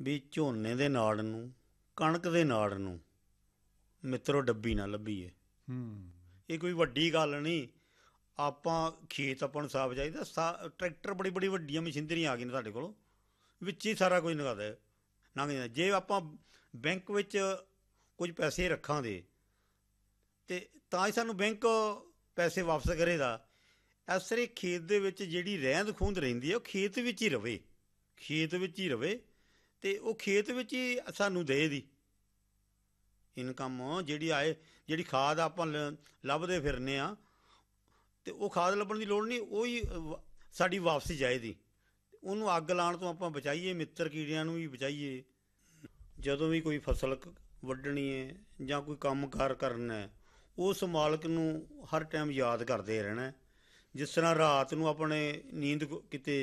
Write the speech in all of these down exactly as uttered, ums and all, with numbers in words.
ਵੀ ਝੋਨੇ ਦੇ ਨਾੜ ਨੂੰ ਕਣਕ ਦੇ ਨਾੜ ਨੂੰ ਮਿੱਤਰੋ ਡੱਬੀ ਨਾ ਲੱਭੀਏ। ਇਹ ਕੋਈ ਵੱਡੀ ਗੱਲ ਨਹੀਂ। ਆਪਾਂ ਖੇਤ ਆਪਾਂ ਨੂੰ ਸਾਫ ਚਾਹੀਦਾ। ਸਾ ਟਰੈਕਟਰ ਬੜੀ ਬੜੀ ਵੱਡੀਆਂ ਮਸ਼ੀਨਰੀਆਂ ਆ ਗਈਆਂ ਨੇ ਸਾਡੇ ਕੋਲ, ਵਿੱਚ ਹੀ ਸਾਰਾ ਕੁਝ ਲੰਘਾ ਦੇ ਲੰਘ ਜਾਂਦਾ। ਜੇ ਆਪਾਂ ਬੈਂਕ ਵਿੱਚ ਕੁਝ ਪੈਸੇ ਰੱਖਾਂਗੇ ਅਤੇ ਤਾਂ ਹੀ ਸਾਨੂੰ ਬੈਂਕ ਪੈਸੇ ਵਾਪਸ ਕਰੇਗਾ। ਇਸ ਤਰ੍ਹਾਂ ਖੇਤ ਦੇ ਵਿੱਚ ਜਿਹੜੀ ਰਹਿੰਦ ਖੂੰਹਦ ਰਹਿੰਦੀ ਹੈ ਉਹ ਖੇਤ ਵਿੱਚ ਹੀ ਰਹੇ, ਖੇਤ ਵਿੱਚ ਹੀ ਰਹੇ ਅਤੇ ਉਹ ਖੇਤ ਵਿੱਚ ਹੀ ਸਾਨੂੰ ਦੇ ਦੀ ਇਨਕਮ ਜਿਹੜੀ ਆਏ। ਜਿਹੜੀ ਖਾਦ ਆਪਾਂ ਲ ਲੱਭਦੇ ਫਿਰਦੇ ਹਾਂ ਅਤੇ ਉਹ ਖਾਦ ਲੱਭਣ ਦੀ ਲੋੜ ਨਹੀਂ, ਉਹ ਹੀ ਸਾਡੀ ਵਾਪਸੀ ਚਾਹੀਦੀ। ਉਹਨੂੰ ਅੱਗ ਲਾਉਣ ਤੋਂ ਆਪਾਂ ਬਚਾਈਏ, ਮਿੱਤਰ ਕੀੜਿਆਂ ਨੂੰ ਵੀ ਬਚਾਈਏ। ਜਦੋਂ ਵੀ ਕੋਈ ਫਸਲ ਵੱਢਣੀ ਹੈ ਜਾਂ ਕੋਈ ਕੰਮ ਕਾਰ ਕਰਨਾ, ਉਸ ਮਾਲਕ ਨੂੰ ਹਰ ਟਾਈਮ ਯਾਦ ਕਰਦੇ ਰਹਿਣਾ। ਜਿਸ ਤਰ੍ਹਾਂ ਰਾਤ ਨੂੰ ਆਪਣੇ ਨੀਂਦ ਕਿਤੇ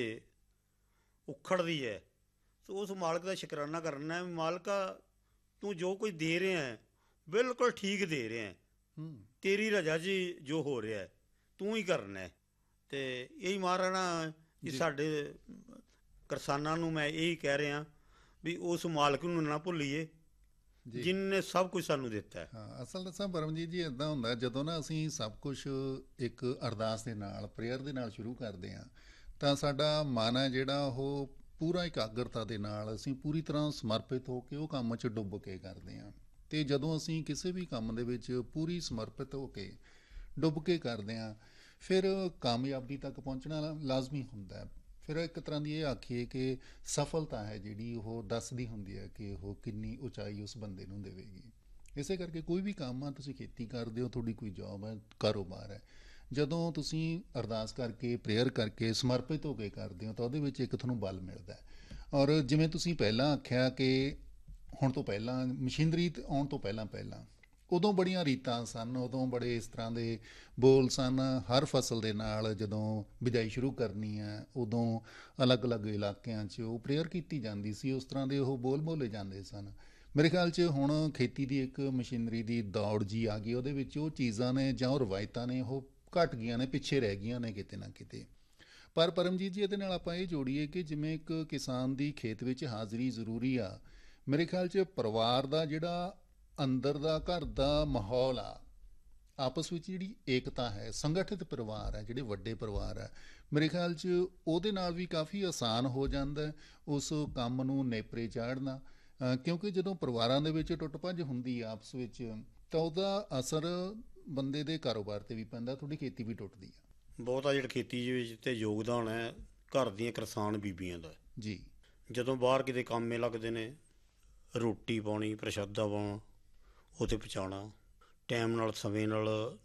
ਉਖੜਦੀ ਹੈ ਤਾਂ ਉਸ ਮਾਲਕ ਦਾ ਸ਼ੁਕਰਾਨਾ ਕਰਨਾ। ਮਾਲਕਾ ਤੂੰ ਜੋ ਕੁਝ ਦੇ ਰਿਹਾ ਬਿਲਕੁਲ ਠੀਕ ਦੇ ਰਿਹਾ, ਤੇਰੀ ਰਜ਼ਾ 'ਚ ਜੋ ਹੋ ਰਿਹਾ ਤੂੰ ਹੀ ਕਰਨਾ। ਅਤੇ ਇਹੀ ਮਹਾਰਾਣਾ ਜੀ ਸਾਡੇ ਕਿਸਾਨਾਂ ਨੂੰ ਮੈਂ ਇਹੀ ਕਹਿ ਰਿਹਾ ਵੀ ਉਸ ਮਾਲਕ ਨੂੰ ਨਾ ਭੁੱਲੀਏ ਜਿਹਨੇ ਸਭ ਕੁਝ ਸਾਨੂੰ ਦਿੱਤਾ। ਹਾਂ, ਅਸਲ ਦੱਸਾਂ ਪਰਮਜੀਤ ਜੀ, ਇੱਦਾਂ ਹੁੰਦਾ ਜਦੋਂ ਨਾ ਅਸੀਂ ਸਭ ਕੁਛ ਇੱਕ ਅਰਦਾਸ ਦੇ ਨਾਲ, ਪ੍ਰੇਅਰ ਦੇ ਨਾਲ ਸ਼ੁਰੂ ਕਰਦੇ ਹਾਂ ਤਾਂ ਸਾਡਾ ਮਨ ਹੈ ਜਿਹੜਾ ਉਹ ਪੂਰਾ ਇਕਾਗਰਤਾ ਦੇ ਨਾਲ ਅਸੀਂ ਪੂਰੀ ਤਰ੍ਹਾਂ ਸਮਰਪਿਤ ਹੋ ਕੇ ਉਹ ਕੰਮ 'ਚ ਡੁੱਬ ਕੇ ਕਰਦੇ ਹਾਂ। ਅਤੇ ਜਦੋਂ ਅਸੀਂ ਕਿਸੇ ਵੀ ਕੰਮ ਦੇ ਵਿੱਚ ਪੂਰੀ ਸਮਰਪਿਤ ਹੋ ਕੇ ਡੁੱਬ ਕੇ ਕਰਦੇ ਹਾਂ ਫਿਰ ਕਾਮਯਾਬੀ ਤੱਕ ਪਹੁੰਚਣਾ ਲਾਜ਼ਮੀ ਹੁੰਦਾ। ਫਿਰ ਇੱਕ ਤਰ੍ਹਾਂ ਦੀ ਇਹ ਆਖੀਏ ਕਿ ਸਫਲਤਾ ਹੈ ਜਿਹੜੀ ਉਹ ਦੱਸਦੀ ਹੁੰਦੀ ਹੈ ਕਿ ਉਹ ਕਿੰਨੀ ਉਚਾਈ ਉਸ ਬੰਦੇ ਨੂੰ ਦੇਵੇਗੀ। ਇਸੇ ਕਰਕੇ ਕੋਈ ਵੀ ਕੰਮ ਆ, ਤੁਸੀਂ ਖੇਤੀ ਕਰਦੇ ਹੋ, ਤੁਹਾਡੀ ਕੋਈ ਜੋਬ ਹੈ, ਕਾਰੋਬਾਰ ਹੈ, ਜਦੋਂ ਤੁਸੀਂ ਅਰਦਾਸ ਕਰਕੇ ਪ੍ਰੇਅਰ ਕਰਕੇ ਸਮਰਪਿਤ ਹੋ ਕੇ ਕਰਦੇ ਹੋ ਤਾਂ ਉਹਦੇ ਵਿੱਚ ਇੱਕ ਤੁਹਾਨੂੰ ਬਲ ਮਿਲਦਾ। ਔਰ ਜਿਵੇਂ ਤੁਸੀਂ ਪਹਿਲਾਂ ਆਖਿਆ ਕਿ ਹੁਣ ਤੋਂ ਪਹਿਲਾਂ ਮਸ਼ੀਨਰੀ ਆਉਣ ਤੋਂ ਪਹਿਲਾਂ ਪਹਿਲਾਂ ਉਦੋਂ ਬੜੀਆਂ ਰੀਤਾਂ ਸਨ, ਉਦੋਂ ਬੜੇ ਇਸ ਤਰ੍ਹਾਂ ਦੇ ਬੋਲ ਸਨ। ਹਰ ਫਸਲ ਦੇ ਨਾਲ ਜਦੋਂ ਬਿਜਾਈ ਸ਼ੁਰੂ ਕਰਨੀ ਹੈ ਉਦੋਂ ਅਲੱਗ ਅਲੱਗ ਇਲਾਕਿਆਂ 'ਚ ਉਹ ਪ੍ਰੇਅਰ ਕੀਤੀ ਜਾਂਦੀ ਸੀ, ਉਸ ਤਰ੍ਹਾਂ ਦੇ ਉਹ ਬੋਲ ਬੋਲੇ ਜਾਂਦੇ ਸਨ। ਮੇਰੇ ਖਿਆਲ 'ਚ ਹੁਣ ਖੇਤੀ ਦੀ ਇੱਕ ਮਸ਼ੀਨਰੀ ਦੀ ਦੌੜ ਜੀ ਆ ਗਈ, ਉਹਦੇ ਵਿੱਚ ਉਹ ਚੀਜ਼ਾਂ ਨੇ ਜਾਂ ਉਹ ਰਵਾਇਤਾਂ ਨੇ ਉਹ ਘੱਟ ਗਈਆਂ ਨੇ, ਪਿੱਛੇ ਰਹਿ ਗਈਆਂ ਨੇ ਕਿਤੇ ਨਾ ਕਿਤੇ। ਪਰ ਪਰਮਜੀਤ ਜੀ, ਇਹਦੇ ਨਾਲ ਆਪਾਂ ਇਹ ਜੋੜੀਏ ਕਿ ਜਿਵੇਂ ਇੱਕ ਕਿਸਾਨ ਦੀ ਖੇਤ ਵਿੱਚ ਹਾਜ਼ਰੀ ਜ਼ਰੂਰੀ ਆ, ਮੇਰੇ ਖਿਆਲ 'ਚ ਪਰਿਵਾਰ ਦਾ ਜਿਹੜਾ ਅੰਦਰ ਦਾ ਘਰ ਦਾ ਮਾਹੌਲ ਆ, ਆਪਸ ਵਿੱਚ ਜਿਹੜੀ ਏਕਤਾ ਹੈ, ਸੰਗਠਿਤ ਪਰਿਵਾਰ ਹੈ, ਜਿਹੜੇ ਵੱਡੇ ਪਰਿਵਾਰ ਹੈ, ਮੇਰੇ ਖਿਆਲ 'ਚ ਉਹਦੇ ਨਾਲ ਵੀ ਕਾਫੀ ਆਸਾਨ ਹੋ ਜਾਂਦਾ ਉਸ ਕੰਮ ਨੂੰ ਨੇਪਰੇ ਚਾੜ੍ਹਨਾ। ਕਿਉਂਕਿ ਜਦੋਂ ਪਰਿਵਾਰਾਂ ਦੇ ਵਿੱਚ ਟੁੱਟ ਭੱਜ ਹੁੰਦੀ ਆ ਆਪਸ ਵਿੱਚ ਤਾਂ ਉਹਦਾ ਅਸਰ ਬੰਦੇ ਦੇ ਕਾਰੋਬਾਰ 'ਤੇ ਵੀ ਪੈਂਦਾ, ਤੁਹਾਡੀ ਖੇਤੀ ਵੀ ਟੁੱਟਦੀ ਆ। ਬਹੁਤਾ ਜਿਹੜਾ ਖੇਤੀ ਵਿੱਚ ਤੇ ਯੋਗਦਾਨ ਹੈ ਘਰ ਦੀਆਂ ਕਿਸਾਨ ਬੀਬੀਆਂ ਦਾ ਜੀ। ਜਦੋਂ ਬਾਹਰ ਕਿਤੇ ਕੰਮੇ ਲੱਗਦੇ ਨੇ, ਰੋਟੀ ਪਾਉਣੀ, ਪ੍ਰਸ਼ਾਦਾ ਪਾਉਣਾ, ਉੱਥੇ ਪਹੁੰਚਾਉਣਾ, ਟਾਈਮ ਨਾਲ ਸਮੇਂ ਨਾਲ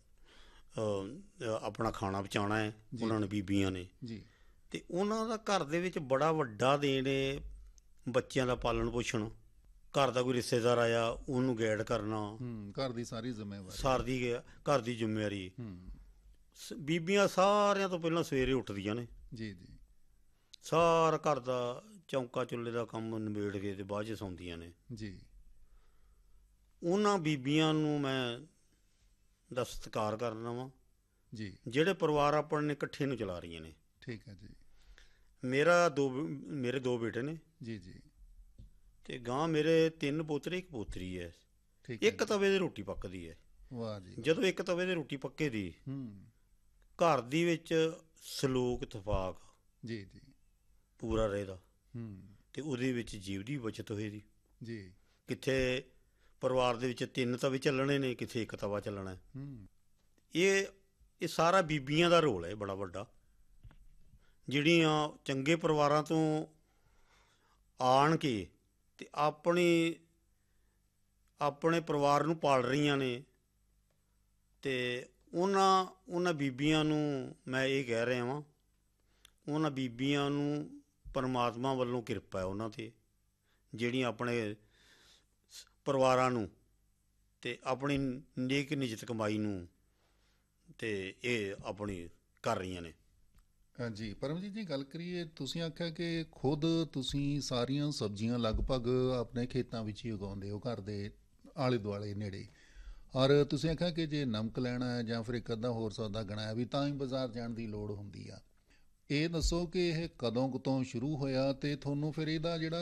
ਆਪਣਾ ਖਾਣਾ ਪਹੁੰਚਾਉਣਾ ਹੈ ਉਹਨਾਂ ਨੇ ਬੀਬੀਆਂ ਨੇ ਜੀ। ਅਤੇ ਉਹਨਾਂ ਦਾ ਘਰ ਦੇ ਵਿੱਚ ਬੜਾ ਵੱਡਾ ਦੇਣ ਹੈ ਬੱਚਿਆਂ ਦਾ ਪਾਲਣ ਪੋਸ਼ਣ। ਘਰ ਦਾ ਕੋਈ ਰਿਸ਼ਤੇਦਾਰ ਆਇਆ ਉਹਨੂੰ ਗਾਈਡ ਕਰਨਾ, ਘਰ ਦੀ ਸਾਰੀ ਜ਼ਿੰਮੇਵਾਰੀ, ਸਾਰੀ ਘਰ ਦੀ ਜ਼ਿੰਮੇਵਾਰੀ ਬੀਬੀਆਂ ਸਾਰਿਆਂ ਤੋਂ ਪਹਿਲਾਂ ਸਵੇਰੇ ਉੱਠਦੀਆਂ ਨੇ ਜੀ ਜੀ। ਸਾਰਾ ਘਰ ਦਾ ਚੌਂਕਾ ਚੁੱਲ੍ਹੇ ਦਾ ਕੰਮ ਨਿਬੇੜ ਕੇ ਅਤੇ ਬਾਅਦ 'ਚ ਸੌਂਦੀਆਂ ਨੇ ਜੀ। ਉਹਨਾਂ ਬੀਬੀਆਂ ਨੂੰ ਮੈਂ ਦਾ ਸਤਿਕਾਰ ਕਰਦਾ ਵਾਂ ਜੀ, ਜਿਹੜੇ ਪਰਿਵਾਰ ਆਪਣੇ ਇਕੱਠੇ ਨੂੰ ਚਲਾ ਰਹੀਆਂ ਨੇ। ਠੀਕ ਹੈ ਜੀ। ਮੇਰਾ ਦੋ ਮੇਰੇ ਦੋ ਬੇਟੇ ਨੇ ਜੀ ਜੀ। ਅਤੇ ਗਾਂ ਮੇਰੇ ਤਿੰਨ ਪੋਤਰੇ ਇੱਕ ਪੋਤਰੀ ਹੈ। ਇੱਕ ਤਵੇ 'ਤੇ ਰੋਟੀ ਪੱਕਦੀ ਹੈ। ਵਾਹ ਜੀ। ਜਦੋਂ ਇੱਕ ਤਵੇ 'ਤੇ ਰੋਟੀ ਪੱਕੇ ਦੀ ਘਰ ਦੀ ਵਿੱਚ ਸਲੂਕ ਇਤਫਾਕ ਜੀ ਜੀ ਪੂਰਾ ਰਹੇਗਾ ਅਤੇ ਉਹਦੇ ਵਿੱਚ ਜੀਵ ਦੀ ਬੱਚਤ ਹੋਏਗੀ ਜੀ। ਕਿੱਥੇ ਪਰਿਵਾਰ ਦੇ ਵਿੱਚ ਤਿੰਨ ਤਵੇ ਚੱਲਣੇ ਨੇ, ਕਿੱਥੇ ਇੱਕ ਤਵਾ ਚੱਲਣਾ। ਇਹ ਇਹ ਸਾਰਾ ਬੀਬੀਆਂ ਦਾ ਰੋਲ ਹੈ ਬੜਾ ਵੱਡਾ, ਜਿਹੜੀਆਂ ਚੰਗੇ ਪਰਿਵਾਰਾਂ ਤੋਂ ਆਣ ਕੇ ਅਤੇ ਆਪਣੀ ਆਪਣੇ ਪਰਿਵਾਰ ਨੂੰ ਪਾਲ ਰਹੀਆਂ ਨੇ। ਅਤੇ ਉਹਨਾਂ ਉਹਨਾਂ ਬੀਬੀਆਂ ਨੂੰ ਮੈਂ ਇਹ ਕਹਿ ਰਿਹਾ ਵਾਂ, ਉਹਨਾਂ ਬੀਬੀਆਂ ਨੂੰ ਪਰਮਾਤਮਾ ਵੱਲੋਂ ਕਿਰਪਾ ਹੈ ਉਹਨਾਂ 'ਤੇ, ਜਿਹੜੀਆਂ ਆਪਣੇ ਪਰਿਵਾਰਾਂ ਨੂੰ ਅਤੇ ਆਪਣੀ ਨੇਕ ਨਿਜਤ ਕਮਾਈ ਨੂੰ ਅਤੇ ਇਹ ਆਪਣੀ ਕਰ ਰਹੀਆਂ ਨੇ। ਜੀ ਪਰਮਜੀਤ ਜੀ, ਗੱਲ ਕਰੀਏ, ਤੁਸੀਂ ਆਖਿਆ ਕਿ ਖੁਦ ਤੁਸੀਂ ਸਾਰੀਆਂ ਸਬਜ਼ੀਆਂ ਲਗਭਗ ਆਪਣੇ ਖੇਤਾਂ ਵਿੱਚ ਹੀ ਉਗਾਉਂਦੇ ਹੋ, ਘਰ ਦੇ ਆਲੇ ਦੁਆਲੇ ਨੇੜੇ। ਔਰ ਤੁਸੀਂ ਆਖਿਆ ਕਿ ਜੇ ਨਮਕ ਲੈਣਾ ਹੈ ਜਾਂ ਫਿਰ ਇੱਕ ਅੱਧਾ ਹੋਰ ਸੌਦਾ ਗਣਾਇਆ ਵੀ ਤਾਂ ਹੀ ਬਾਜ਼ਾਰ ਜਾਣ ਦੀ ਲੋੜ ਹੁੰਦੀ ਆ। ਇਹ ਦੱਸੋ ਕਿ ਇਹ ਕਦੋਂ ਕੁ ਤੋਂ ਸ਼ੁਰੂ ਹੋਇਆ ਅਤੇ ਤੁਹਾਨੂੰ ਫਿਰ ਇਹਦਾ ਜਿਹੜਾ